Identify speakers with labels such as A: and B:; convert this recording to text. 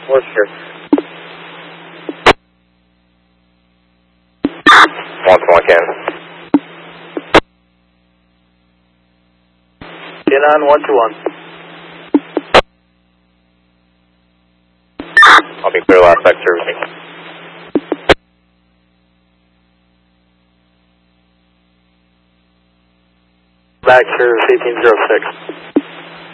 A: Worcester.
B: 121
A: In on 121.
B: I'll be clear last back servicing.
A: Back service 1806.